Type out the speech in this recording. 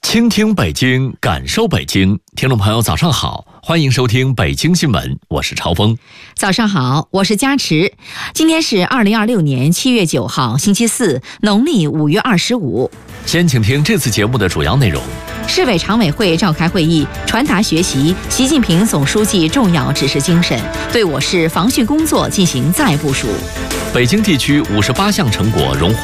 倾听北京，感受北京。听众朋友早上好，欢迎收听北京新闻，我是超峰。 早上好，我是佳池。今天是2026年7月9号星期四，农历5月25。 先请听这次节目的主要内容。 市委常委会召开会议，传达学习习近平总书记重要指示精神，对我市防汛工作进行再部署。 北京地区58项成果荣获